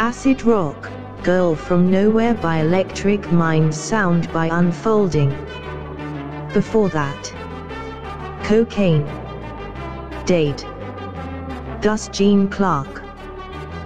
Acid Rock, Girl from Nowhere by Electric Mind, Sound by Unfolding. Before that, Cocaine. Date: Gus Gene Clark.